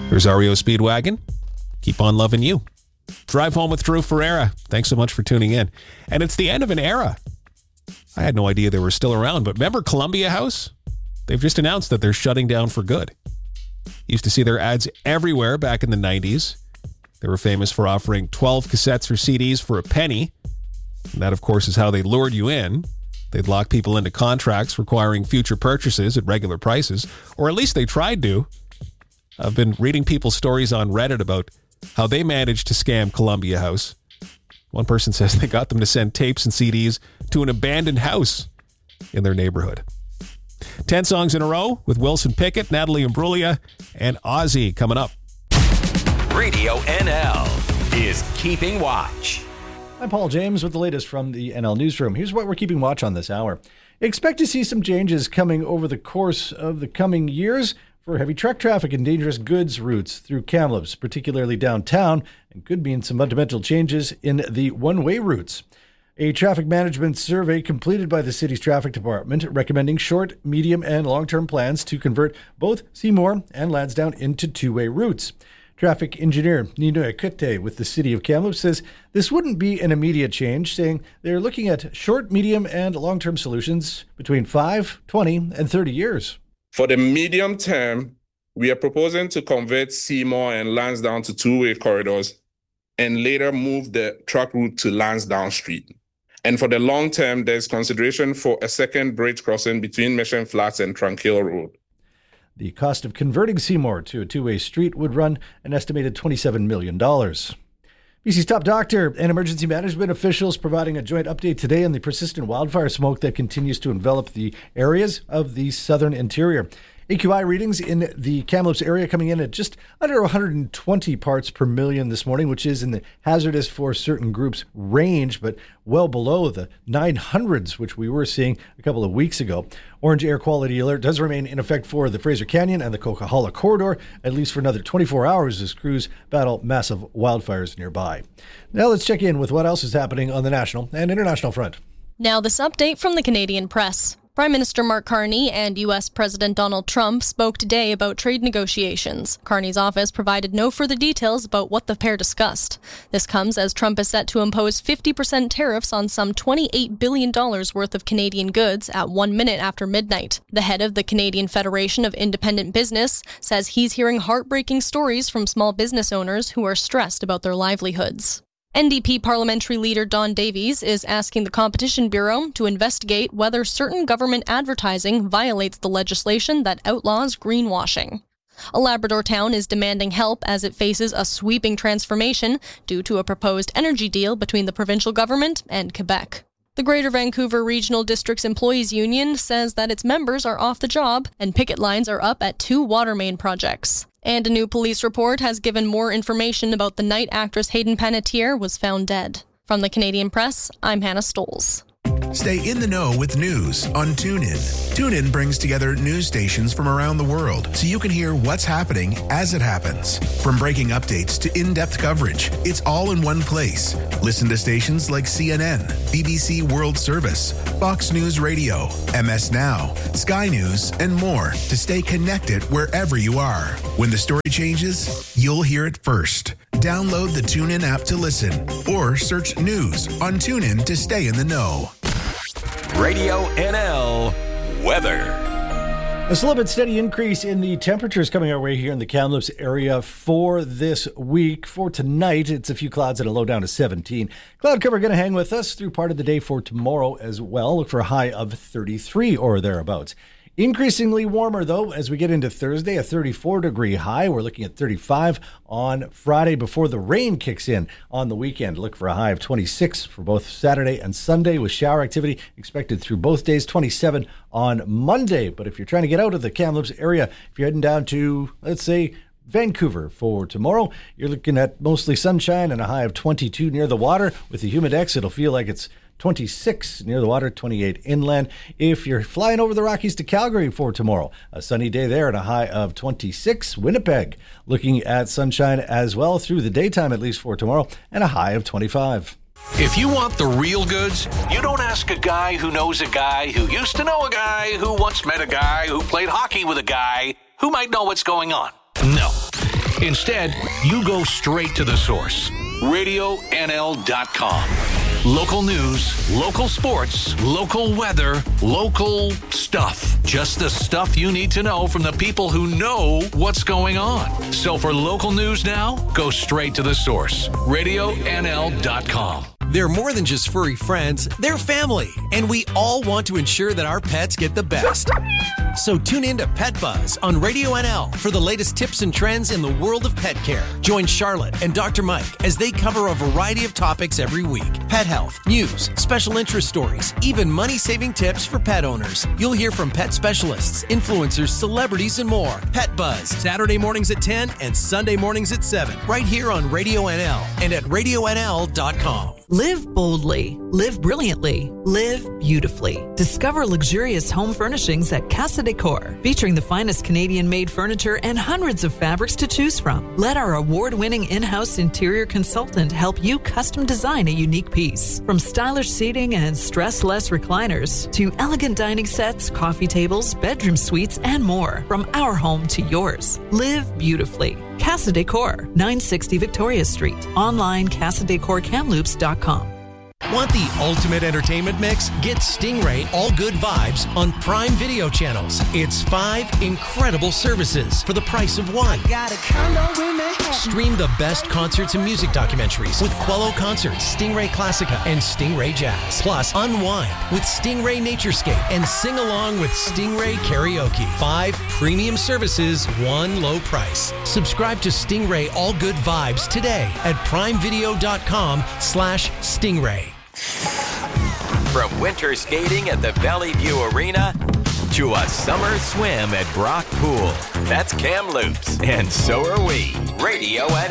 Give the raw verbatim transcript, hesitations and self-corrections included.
There's R E O Speedwagon. Keep on loving you. Drive Home with Drew Ferreira. Thanks so much for tuning in. And it's the end of an era. I had no idea they were still around, but remember Columbia House? They've just announced that they're shutting down for good. Used to see their ads everywhere back in the nineties. They were famous for offering twelve cassettes or C Ds for a penny. And that, of course, is how they lured you in. They'd lock people into contracts requiring future purchases at regular prices, or at least they tried to. I've been reading people's stories on Reddit about how they managed to scam Columbia House. One person says they got them to send tapes and C Ds to an abandoned house in their neighborhood. Ten songs in a row with Wilson Pickett, Natalie Imbruglia, and Ozzy coming up. Radio N L is Keeping Watch. I'm Paul James with the latest from the N L Newsroom. Here's what we're keeping watch on this hour. Expect to see some changes coming over the course of the coming years for heavy truck traffic and dangerous goods routes through Kamloops, particularly downtown, and could mean some fundamental changes in the one-way routes. A traffic management survey completed by the city's traffic department recommending short, medium, and long-term plans to convert both Seymour and Lansdowne into two-way routes. Traffic engineer Nino Ekute with the city of Kamloops says this wouldn't be an immediate change, saying they're looking at short, medium, and long-term solutions between five, twenty, and thirty years. For the medium term, we are proposing to convert Seymour and Lansdowne to two-way corridors and later move the truck route to Lansdowne Street. And for the long term, there's consideration for a second bridge crossing between Mission Flats and Tranquil Road. The cost of converting Seymour to a two-way street would run an estimated twenty-seven million dollars. B C's top doctor and emergency management officials providing a joint update today on the persistent wildfire smoke that continues to envelop the areas of the southern interior. A Q I readings in the Kamloops area coming in at just under one hundred twenty parts per million this morning, which is in the hazardous for certain groups range, but well below the nine hundreds, which we were seeing a couple of weeks ago. Orange air quality alert does remain in effect for the Fraser Canyon and the Coquihalla corridor, at least for another twenty-four hours as crews battle massive wildfires nearby. Now let's check in with what else is happening on the national and international front. Now this update from the Canadian Press. Prime Minister Mark Carney and U S President Donald Trump spoke today about trade negotiations. Carney's office provided no further details about what the pair discussed. This comes as Trump is set to impose fifty percent tariffs on some twenty-eight billion dollars worth of Canadian goods at one minute after midnight. The head of the Canadian Federation of Independent Business says he's hearing heartbreaking stories from small business owners who are stressed about their livelihoods. N D P parliamentary leader Don Davies is asking the Competition Bureau to investigate whether certain government advertising violates the legislation that outlaws greenwashing. A Labrador town is demanding help as it faces a sweeping transformation due to a proposed energy deal between the provincial government and Quebec. The Greater Vancouver Regional District's Employees Union says that its members are off the job and picket lines are up at two water main projects. And a new police report has given more information about the night actress Hayden Panettiere was found dead. From the Canadian Press, I'm Hannah Stoles. Stay in the know with news on TuneIn. TuneIn brings together news stations from around the world so you can hear what's happening as it happens. From breaking updates to in-depth coverage, it's all in one place. Listen to stations like C N N, B B C World Service, Fox News Radio, M S Now, Sky News, and more to stay connected wherever you are. When the story changes, you'll hear it first. Download the TuneIn app to listen or search news on TuneIn to stay in the know. Radio N L weather. A slow but steady increase in the temperatures coming our way here in the Kamloops area for this week. For tonight, it's a few clouds and a low down to seventeen. Cloud cover going to hang with us through part of the day for tomorrow as well. Look for a high of thirty-three or thereabouts. Increasingly warmer, though, as we get into Thursday, a thirty-four degree high. We're looking at thirty-five on Friday before the rain kicks in on the weekend. Look for a high of twenty-six for both Saturday and Sunday with shower activity expected through both days, twenty-seven on Monday. But if you're trying to get out of the Kamloops area, if you're heading down to, let's say, Vancouver for tomorrow, you're looking at mostly sunshine and a high of twenty-two near the water. With the humidex, it'll feel like it's twenty-six near the water, twenty-eight inland. If you're flying over the Rockies to Calgary for tomorrow, a sunny day there and a high of twenty-six. Winnipeg looking at sunshine as well through the daytime, at least for tomorrow, and a high of twenty-five. If you want the real goods, you don't ask a guy who knows a guy who used to know a guy who once met a guy who played hockey with a guy who might know what's going on. No. Instead, you go straight to the source. radio N L dot com. Local news, local sports, local weather, local stuff. Just the stuff you need to know from the people who know what's going on. So for local news now, go straight to the source. radio N L dot com. They're more than just furry friends, they're family, and we all want to ensure that our pets get the best. So tune in to Pet Buzz on Radio N L for the latest tips and trends in the world of pet care. Join Charlotte and Doctor Mike as they cover a variety of topics every week. Pet health, news, special interest stories, even money-saving tips for pet owners. You'll hear from pet specialists, influencers, celebrities, and more. Pet Buzz, Saturday mornings at ten and Sunday mornings at seven, right here on Radio N L and at radio N L dot com. Live boldly, live brilliantly, live beautifully. Discover luxurious home furnishings at Casa Decor, featuring the finest Canadian-made furniture and hundreds of fabrics to choose from. Let our award-winning in-house interior consultant help you custom design a unique piece. From stylish seating and stress-less recliners to elegant dining sets, coffee tables, bedroom suites, and more. From our home to yours. Live beautifully. Casa Decor, nine sixty Victoria Street. Online, casa decor kamloops dot com. Want the ultimate entertainment mix? Get Stingray All Good Vibes on Prime Video channels. It's five incredible services for the price of one. Got a condo in Manhattan. Stream the best concerts and music documentaries with Quello Concerts, Stingray Classica, and Stingray Jazz. Plus, unwind with Stingray Naturescape and sing along with Stingray Karaoke. Five premium services, one low price. Subscribe to Stingray All Good Vibes today at primevideo.com slash Stingray. From winter skating at the Valley View Arena to a summer swim at Brock Pool. That's Kamloops, and so are we. Radio N